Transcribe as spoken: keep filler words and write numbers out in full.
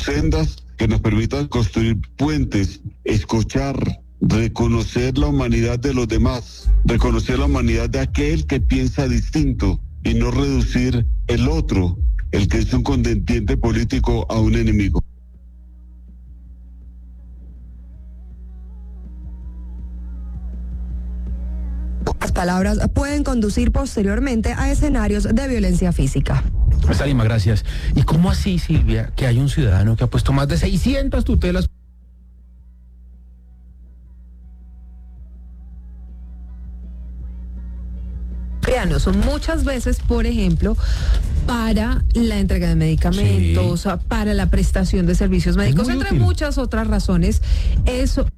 sendas que nos permitan construir puentes, escuchar, reconocer la humanidad de los demás, reconocer la humanidad de aquel que piensa distinto y no reducir el otro, el que es un contendiente político, a un enemigo. Las palabras pueden conducir posteriormente a escenarios de violencia física. Salima, gracias. ¿Y cómo así, Silvia, que hay un ciudadano que ha puesto más de seiscientas tutelas? Son muchas veces, por ejemplo, para la entrega de medicamentos, sí, para la prestación de servicios médicos, entre útil. muchas otras razones. Eso